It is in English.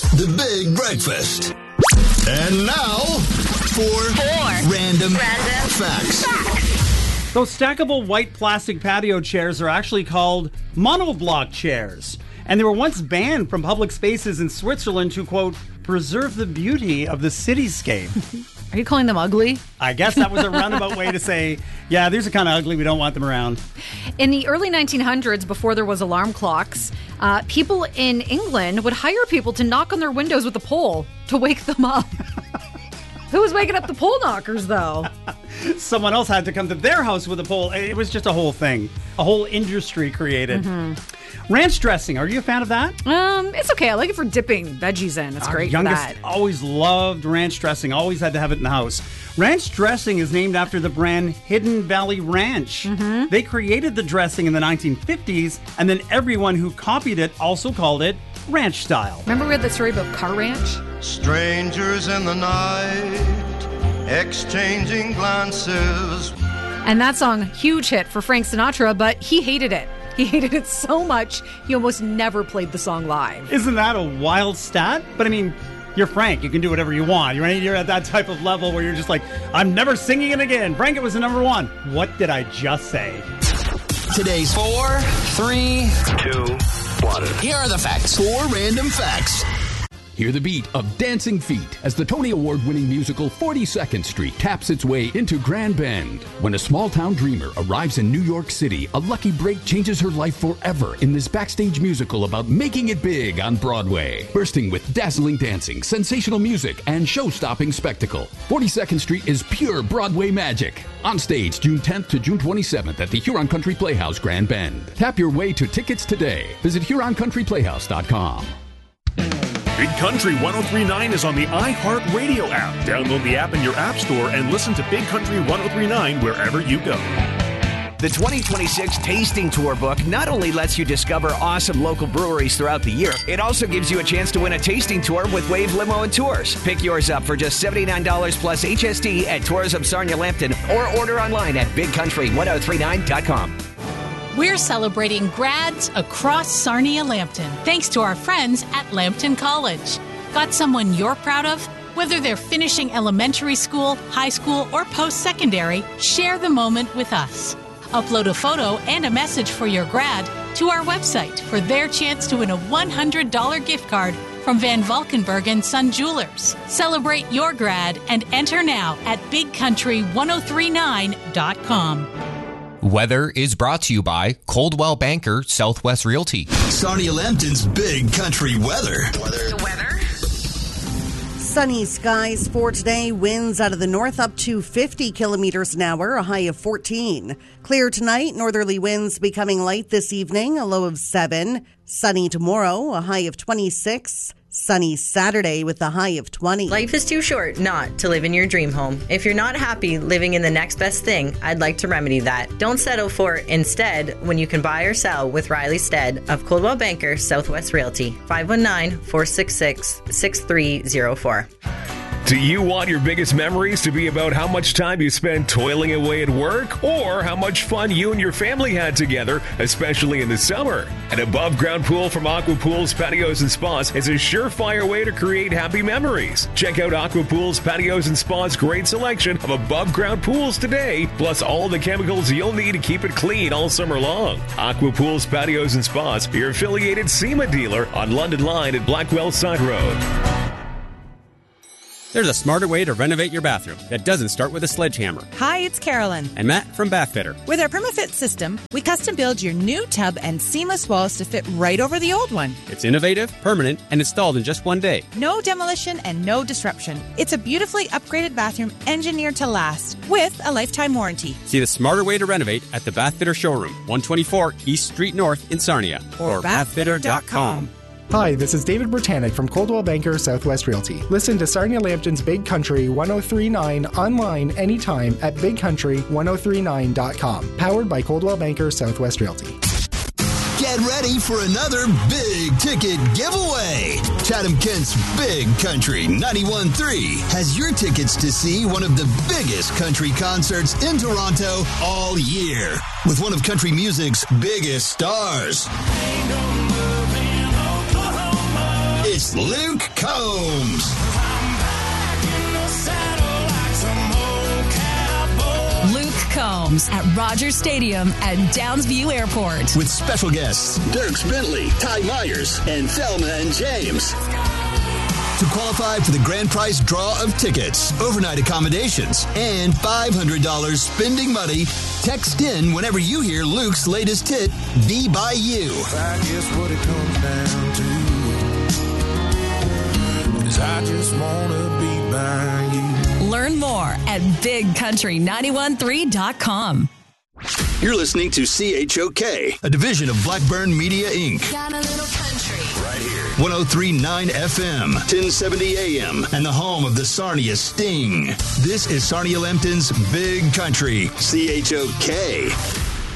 The Big Breakfast. And now, for Random Facts. Those stackable white plastic patio chairs are actually called monoblock chairs. And they were once banned from public spaces in Switzerland to, quote, preserve the beauty of the cityscape. Are you calling them ugly? I guess that was a roundabout way to say, yeah, these are kind of ugly. We don't want them around. In the early 1900s, before there was alarm clocks, people in England would hire people to knock on their windows with a pole to wake them up. Who was waking up the pole knockers, though? Someone else had to come to their house with a pole. It was just a whole thing. A whole industry created. Ranch dressing. Are you a fan of that? It's okay. I like it for dipping veggies in. It's great for that. Our youngest always loved ranch dressing. Always had to have it in the house. Ranch dressing is named after the brand Hidden Valley Ranch. They created the dressing in the 1950s, and then everyone who copied it also called it ranch style. Remember we had that story about Car Ranch? Strangers in the night, exchanging glances. And that song, huge hit for Frank Sinatra, but he hated it. He hated it so much, he almost never played the song live. Isn't that a wild stat? But I mean, you're Frank. You can do whatever you want. You're at that type of level where you're just like, I'm never singing it again. Frank, it was the number one. What did I just say? Today's 4, 3, 2, 1. Here are the facts. 4 random facts. Hear the beat of Dancing Feet as the Tony Award-winning musical 42nd Street taps its way into Grand Bend. When a small-town dreamer arrives in New York City, a lucky break changes her life forever in this backstage musical about making it big on Broadway. Bursting with dazzling dancing, sensational music, and show-stopping spectacle. 42nd Street is pure Broadway magic. On stage June 10th to June 27th at the Huron Country Playhouse, Grand Bend. Tap your way to tickets today. Visit HuronCountryPlayhouse.com. Big Country 103.9 is on the iHeartRadio app. Download the app in your app store and listen to Big Country 103.9 wherever you go. The 2026 Tasting Tour book not only lets you discover awesome local breweries throughout the year, it also gives you a chance to win a tasting tour with Wave Limo and Tours. Pick yours up for just $79 plus HST at Tourism Sarnia Lambton or order online at bigcountry1039.com. We're celebrating grads across Sarnia Lambton, thanks to our friends at Lambton College. Got someone you're proud of? Whether they're finishing elementary school, high school, or post-secondary, share the moment with us. Upload a photo and a message for your grad to our website for their chance to win a $100 gift card from Van Valkenburg and Son Jewelers. Celebrate your grad and enter now at bigcountry1039.com. Weather is brought to you by Coldwell Banker Southwest Realty. Sarnia Lambton's Big Country weather. The weather. Sunny skies for today. Winds out of the north up to 50 kilometers an hour, a high of 14. Clear tonight. Northerly winds becoming light this evening, a low of 7. Sunny tomorrow, a high of 26. Sunny Saturday with a high of 20. Life is too short not to live in your dream home. If you're not happy living in the next best thing, I'd like to remedy that. Don't settle for instead when you can buy or sell with Riley Stead of Coldwell Banker Southwest Realty. 519-466-6304. Do you want your biggest memories to be about how much time you spend toiling away at work or how much fun you and your family had together, especially in the summer? An above-ground pool from Aqua Pools, Patios, and Spas is a surefire way to create happy memories. Check out Aqua Pools, Patios, and Spas' great selection of above-ground pools today, plus all the chemicals you'll need to keep it clean all summer long. Aqua Pools, Patios, and Spas, your affiliated SEMA dealer on London Line at Blackwell Side Road. There's a smarter way to renovate your bathroom that doesn't start with a sledgehammer. Hi, it's Carolyn. And Matt from Bath Fitter. With our PermaFit system, we custom build your new tub and seamless walls to fit right over the old one. It's innovative, permanent, and installed in just one day. No demolition and no disruption. It's a beautifully upgraded bathroom engineered to last with a lifetime warranty. See the smarter way to renovate at the Bath Fitter Showroom, 124 East Street North in Sarnia. Or bathfitter.com. Hi, this is David Britannic from Coldwell Banker Southwest Realty. Listen to Sarnia Lambton's Big Country 103.9 online anytime at bigcountry1039.com. Powered by Coldwell Banker Southwest Realty. Get ready for another big ticket giveaway. Chatham-Kent's Big Country 91.3 has your tickets to see one of the biggest country concerts in Toronto all year with one of country music's biggest stars. It's Here's Luke Combs. Luke Combs at Rogers Stadium at Downsview Airport. With special guests Dierks Bentley, Ty Myers, and Thelma and James. To qualify for the grand prize draw of tickets, overnight accommodations, and $500 spending money, text in whenever you hear Luke's latest hit, Be By You. I guess what it comes down to is I just want to be by you. Learn more at BigCountry913.com. You're listening to CHOK, a division of Blackburn Media, Inc. Got a little country. Right here. 103.9 FM, 1070 AM, and the home of the Sarnia Sting. This is Sarnia Lambton's Big Country, CHOK.